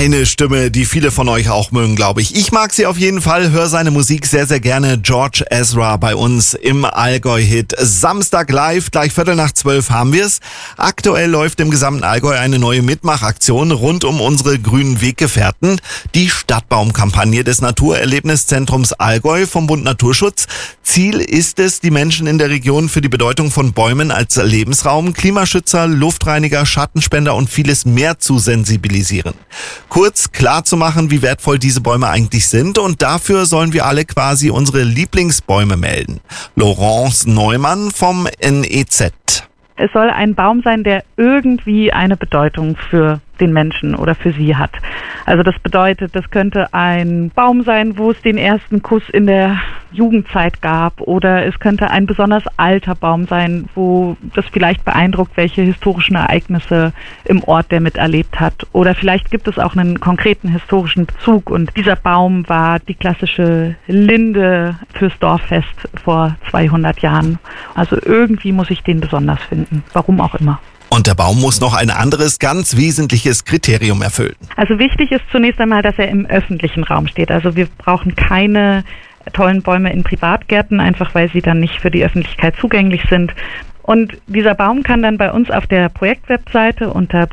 Eine Stimme, die viele von euch auch mögen, glaube ich. Ich mag sie auf jeden Fall, höre seine Musik sehr, sehr gerne. George Ezra bei uns im Allgäu-Hit. Samstag live, gleich 11:45 haben wir es. Aktuell läuft im gesamten Allgäu eine neue Mitmachaktion rund um unsere grünen Weggefährten. Die Stadtbaumkampagne des Naturerlebniszentrums Allgäu vom Bund Naturschutz. Ziel ist es, die Menschen in der Region für die Bedeutung von Bäumen als Lebensraum, Klimaschützer, Luftreiniger, Schattenspender und vieles mehr zu sensibilisieren. Kurz klar zu machen, wie wertvoll diese Bäume eigentlich sind, und dafür sollen wir alle quasi unsere Lieblingsbäume melden. Laurence Neumann vom NEZ. Es soll ein Baum sein, der irgendwie eine Bedeutung für den Menschen oder für sie hat. Also das bedeutet, das könnte ein Baum sein, wo es den ersten Kuss in der Jugendzeit gab, oder es könnte ein besonders alter Baum sein, wo das vielleicht beeindruckt, welche historischen Ereignisse im Ort der miterlebt hat. Oder vielleicht gibt es auch einen konkreten historischen Bezug, und dieser Baum war die klassische Linde fürs Dorffest vor 200 Jahren. Also irgendwie muss ich den besonders finden, warum auch immer. Und der Baum muss noch ein anderes, ganz wesentliches Kriterium erfüllen. Also wichtig ist zunächst einmal, dass er im öffentlichen Raum steht. Also wir brauchen keine tollen Bäume in Privatgärten, einfach weil sie dann nicht für die Öffentlichkeit zugänglich sind. Und dieser Baum kann dann bei uns auf der Projektwebseite unter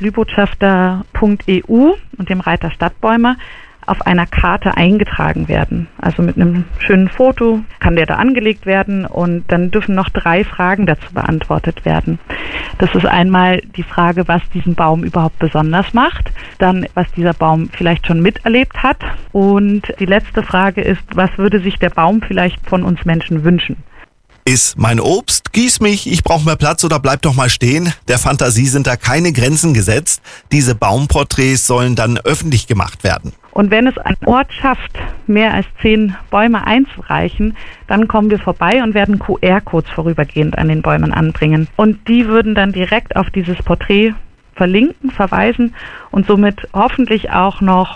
blühbotschafter.eu und dem Reiter Stadtbäume auf einer Karte eingetragen werden. Also mit einem schönen Foto kann der da angelegt werden, und dann dürfen noch 3 Fragen dazu beantwortet werden. Das ist einmal die Frage, was diesen Baum überhaupt besonders macht, dann was dieser Baum vielleicht schon miterlebt hat, und die letzte Frage ist, was würde sich der Baum vielleicht von uns Menschen wünschen? Ist mein Obst, gieß mich, ich brauche mehr Platz oder bleib doch mal stehen. Der Fantasie sind da keine Grenzen gesetzt. Diese Baumporträts sollen dann öffentlich gemacht werden. Und wenn es ein Ort schafft, mehr als 10 Bäume einzureichen, dann kommen wir vorbei und werden QR-Codes vorübergehend an den Bäumen anbringen. Und die würden dann direkt auf dieses Porträt verlinken, verweisen und somit hoffentlich auch noch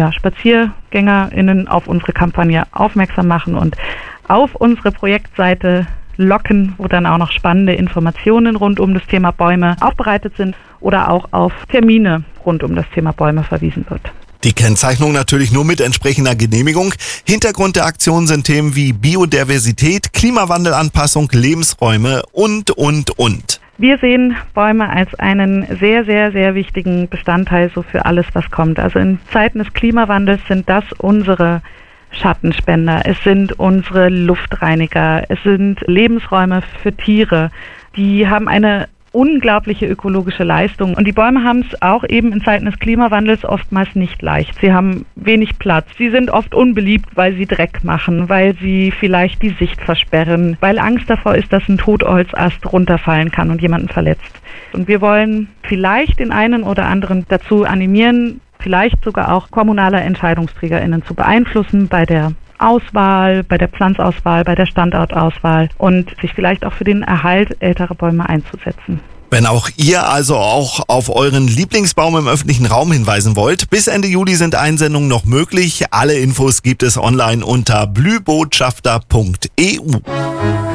SpaziergängerInnen auf unsere Kampagne aufmerksam machen und auf unsere Projektseite locken, wo dann auch noch spannende Informationen rund um das Thema Bäume aufbereitet sind oder auch auf Termine rund um das Thema Bäume verwiesen wird. Die Kennzeichnung natürlich nur mit entsprechender Genehmigung. Hintergrund der Aktion sind Themen wie Biodiversität, Klimawandelanpassung, Lebensräume und. Wir sehen Bäume als einen sehr, sehr, sehr wichtigen Bestandteil so für alles, was kommt. Also in Zeiten des Klimawandels sind das unsere Schattenspender, es sind unsere Luftreiniger, es sind Lebensräume für Tiere. Die haben eine unglaubliche ökologische Leistung. Und die Bäume haben es auch eben in Zeiten des Klimawandels oftmals nicht leicht. Sie haben wenig Platz. Sie sind oft unbeliebt, weil sie Dreck machen, weil sie vielleicht die Sicht versperren, weil Angst davor ist, dass ein Totholzast runterfallen kann und jemanden verletzt. Und wir wollen vielleicht den einen oder anderen dazu animieren, vielleicht sogar auch kommunale EntscheidungsträgerInnen zu beeinflussen bei der Auswahl, bei der Pflanzauswahl, bei der Standortauswahl und sich vielleicht auch für den Erhalt älterer Bäume einzusetzen. Wenn auch ihr also auch auf euren Lieblingsbaum im öffentlichen Raum hinweisen wollt, bis Ende Juli sind Einsendungen noch möglich. Alle Infos gibt es online unter blühbotschafter.eu.